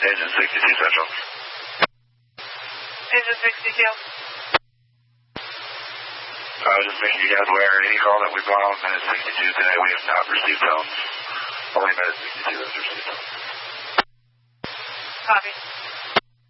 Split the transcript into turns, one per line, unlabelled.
Engine 62 Central.
Engine 62.
I was just making you guys aware, any call that we've gone on minute 62 today, we have not received tones. Only minute 62 has received tones.
Copy.